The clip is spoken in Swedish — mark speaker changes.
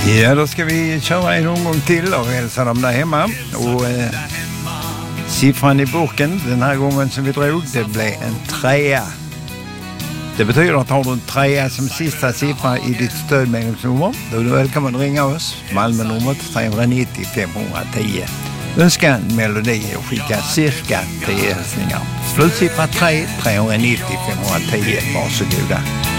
Speaker 1: Ja, då ska vi köra en omgång till och hälsa dem där hemma. Och siffran i burken den här gången som vi drog, det blev en 3. Det betyder att har du en 3 som sista siffra i ditt stödmedlemsnummer, då är du välkommen att ringa oss. Malmönumret 390 510. Önska en melodi och skicka cirka 10 hälsningar. Slutsiffra 3, 390 510. Varsågoda.